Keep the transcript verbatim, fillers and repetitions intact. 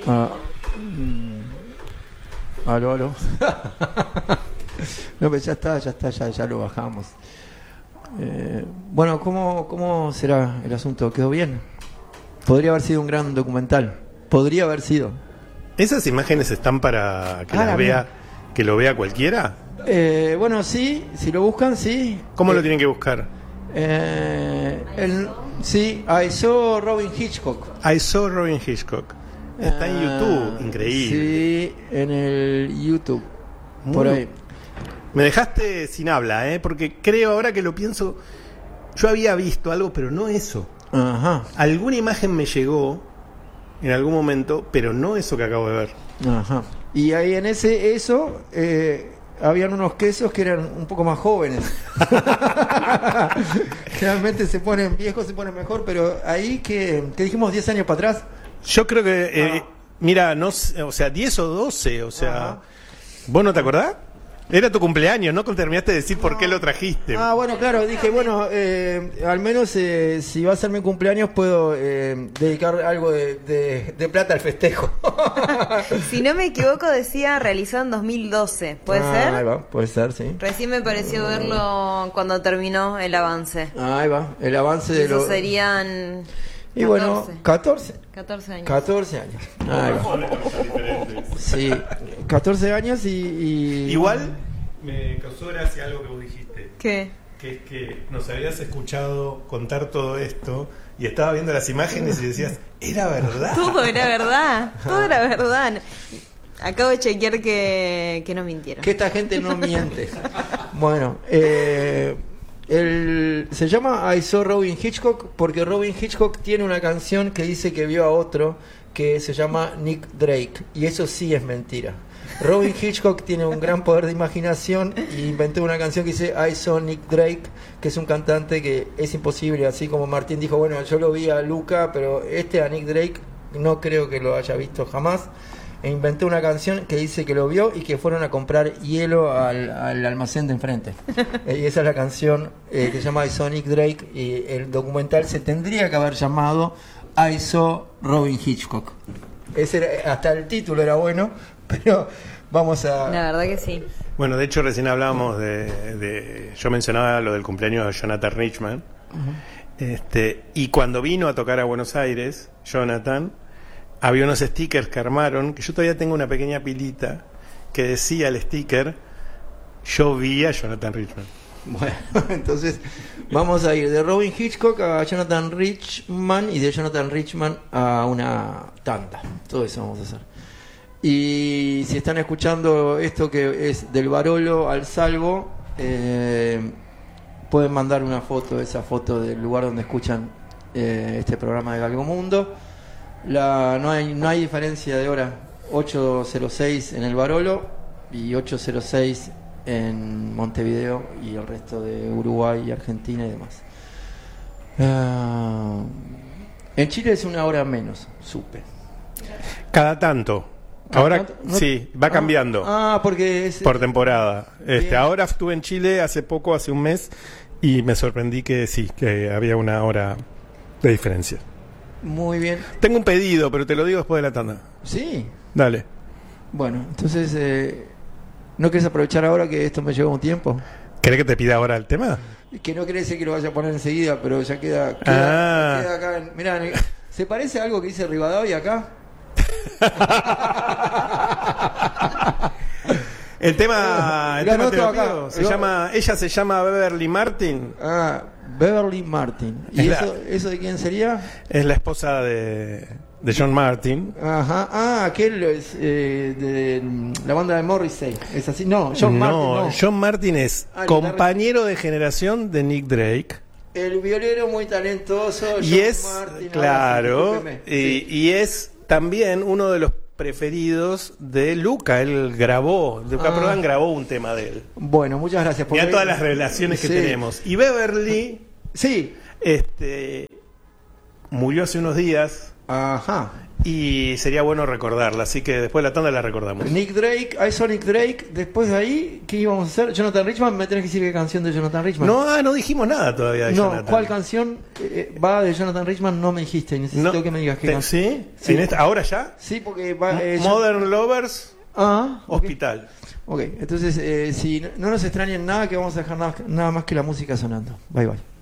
Ah, mm, aló, aló. No, pero ya está, ya está, ya, ya lo bajamos. Eh, bueno, ¿cómo, ¿cómo será el asunto? ¿Quedó bien? Podría haber sido un gran documental. Podría haber sido. ¿Esas imágenes están para que Ah, las la vea, mía. que lo vea cualquiera? Eh, bueno, sí, si lo buscan, sí. ¿Cómo Eh, lo tienen que buscar? Eh, el, sí, I saw Robin Hitchcock. I saw Robin Hitchcock. Está en YouTube, Ah, increíble. Sí, en el YouTube. Muy Por ahí. Me dejaste sin habla, ¿eh? Porque creo, ahora que lo pienso, yo había visto algo, pero no eso. Ajá, Alguna imagen me llegó en algún momento, pero no eso que acabo de ver. ajá. Y ahí en ese eso eh, habían unos quesos que eran un poco más jóvenes. Generalmente se ponen viejos, se ponen mejor, pero ahí que, que dijimos diez años para atrás. Yo creo que, eh, Ah. mira, no, sé, o sea, diez o doce, o sea, Ajá. ¿vos no te acordás? Era tu cumpleaños, no terminaste de decir por qué lo trajiste. Ah, bueno, claro, dije, bueno, eh, al menos eh, si va a ser mi cumpleaños puedo eh, dedicar algo de, de, de plata al festejo. Si no me equivoco, decía realizado en dos mil doce. ¿Puede Ah, ser? Ahí va, puede ser, sí. Recién me pareció verlo cuando terminó el avance. Ahí va, el avance de Eso los... serían Y bueno, catorce. catorce años. catorce años. Ahí va. Sí, catorce años y, y... Igual me causó gracia algo que vos dijiste, ¿Qué? que es que nos habías escuchado contar todo esto y estaba viendo las imágenes y decías, ¿era verdad? Todo era verdad. Todo era verdad. Acabo de chequear que, que no mintieron. Que esta gente no miente. Bueno, eh... El, se llama I Saw Robin Hitchcock porque Robin Hitchcock tiene una canción que dice que vio a otro que se llama Nick Drake, y eso sí es mentira. Robin Hitchcock tiene un gran poder de imaginación y inventó una canción que dice I Saw Nick Drake, que es un cantante que es imposible, así como Martín dijo, bueno, yo lo vi a Luca, pero este a Nick Drake no creo que lo haya visto jamás. E inventó una canción que dice que lo vio y que fueron a comprar hielo al, al almacén de enfrente. Eh, y esa es la canción eh, que se llama I Saw Nick Drake, y el documental se tendría que haber llamado I Saw Robin Hitchcock. Ese era, hasta el título era bueno, pero vamos a... La verdad que sí. Bueno, de hecho recién hablábamos de, de yo mencionaba lo del cumpleaños de Jonathan Richman. Uh-huh. Este, y cuando vino a tocar a Buenos Aires, Jonathan, había unos stickers que armaron, que yo todavía tengo una pequeña pilita, que decía el sticker, yo vi a Jonathan Richman. Bueno, entonces vamos a ir de Robin Hitchcock a Jonathan Richman y de Jonathan Richman a una tanda. Todo eso vamos a hacer. Y si están escuchando esto que es del Barolo al Salvo, eh, pueden mandar una foto, esa foto del lugar donde escuchan eh, este programa de Galgomundo. La, no hay no hay diferencia de hora. Ocho cero seis en el Barolo y ocho cero seis en Montevideo y el resto de Uruguay y Argentina y demás. Uh, en Chile es una hora menos, supe. Cada tanto. Ahora ¿Cada tanto? No, sí, va cambiando. Ah, ah porque es por temporada. Este, bien. ahora estuve en Chile hace poco, hace un mes, y me sorprendí que sí, que había una hora de diferencia. Muy bien. Tengo un pedido, pero te lo digo después de la tanda. Sí. Dale. Bueno, entonces, eh, ¿no querés aprovechar ahora que esto me lleva un tiempo? ¿Querés que te pida ahora el tema? Que no quiere decir que lo vaya a poner enseguida, pero ya queda, queda, Ah. queda acá. En, mirá, en el- ¿se parece a algo que dice Rivadavia acá? El tema, el Lo tema te lo anoto acá. pido. Se Lo- llama, ella se llama Beverly Martin. Ah, Beverly Martin. ¿Y Es la- eso, eso de quién sería? Es la esposa de, de John Martin. Ajá. Ah, aquel es eh, de mm, la banda de Morrissey. ¿Es así? No, John Martin no. John Martin es Ah, el compañero de generación de Nick Drake. El violero muy talentoso. John Y es, Martin, claro, ahora sí, discúlpeme. y, Sí. y es también uno de los preferidos de Luca. Él grabó, Luca Ah. Prodan grabó un tema de él. Bueno, muchas gracias. Mirá porque- todas las revelaciones que Sí. tenemos. Y Beverly, Sí. este, murió hace unos días. Ajá. y sería bueno recordarla, así que después de la tanda la recordamos. Nick Drake, I saw Nick Drake. Después de ahí, ¿qué íbamos a hacer? Jonathan Richman, me tenés que decir qué canción de Jonathan Richman. No, ah, no dijimos nada todavía de no, Jonathan. ¿cuál canción eh, va de Jonathan Richman? No me dijiste, necesito No, que me digas qué te- canción. ¿Sí? Sí. ¿En esta- ¿Ahora ya? Sí, porque va. Eh, yo- Modern Lovers, Ah, ok. Hospital. Ok, entonces, eh, si no, no nos extrañen nada, que vamos a dejar nada, nada más que la música sonando. Bye bye.